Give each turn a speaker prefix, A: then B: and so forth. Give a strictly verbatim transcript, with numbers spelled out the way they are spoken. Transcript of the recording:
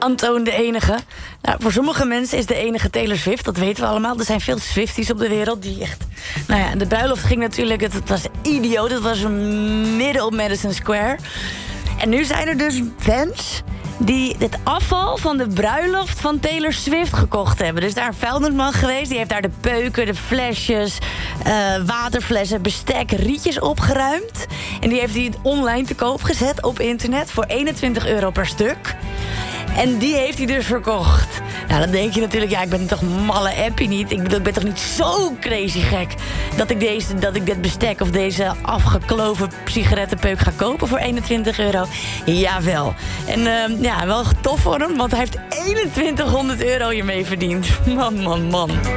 A: Antoon de enige. Nou, voor sommige mensen is de enige Taylor Swift, dat weten we allemaal. Er zijn veel Swifties op de wereld die echt... Nou ja, de bruiloft ging natuurlijk... Het, het was idioot, het was midden op Madison Square. En nu zijn er dus fans die het afval van de bruiloft van Taylor Swift gekocht hebben. Dus daar een vuilnisman geweest. Die heeft daar de peuken, de flesjes, uh, waterflessen, bestek, rietjes opgeruimd. En die heeft die online te koop gezet op internet voor eenentwintig euro per stuk. En die heeft hij dus verkocht. Nou, dan denk je natuurlijk, ja, ik ben toch malle appie niet. Ik bedoel, ik ben toch niet zo crazy gek... dat ik, deze, dat ik dit bestek of deze afgekloven sigarettenpeuk ga kopen voor eenentwintig euro. Jawel. En uh, ja, wel tof voor hem, want hij heeft eenentwintighonderd euro hiermee verdiend. Man, man, man.